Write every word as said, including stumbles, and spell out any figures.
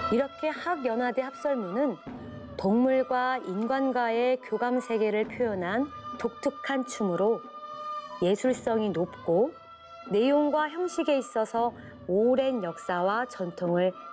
이렇게 학연화대 합설문은 동물과 인간과의 교감 세계를 표현한 독특한 춤으로 예술성이 높고 내용과 형식에 있어서 오랜 역사와 전통을